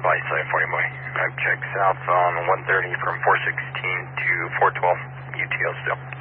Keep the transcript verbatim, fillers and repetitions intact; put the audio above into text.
Light side forty boy. I've checked south on one thirty from four sixteen to four twelve. U T L still.